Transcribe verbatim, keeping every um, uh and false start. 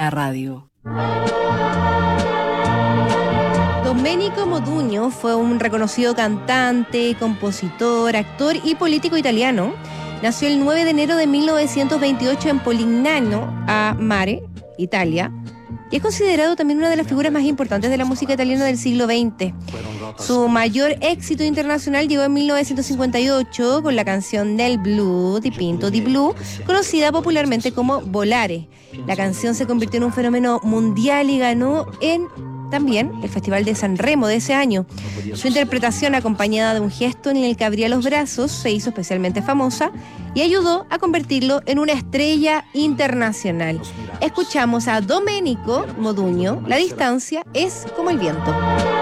la radio. Domenico Modugno fue un reconocido cantante, compositor, actor y político italiano. Nació el nueve de enero de mil novecientos veintiocho en Polignano a Mare, Italia, y es considerado también una de las figuras más importantes de la música italiana del siglo veinte. Su mayor éxito internacional llegó en mil novecientos cincuenta y ocho con la canción Del Blu, Dipinto di Blu, conocida popularmente como Volare. La canción se convirtió en un fenómeno mundial y ganó en también el Festival de San Remo de ese año. Su interpretación, acompañada de un gesto en el que abría los brazos, se hizo especialmente famosa y ayudó a convertirlo en una estrella internacional. Escuchamos a Domenico Modugno, La distancia es como el viento.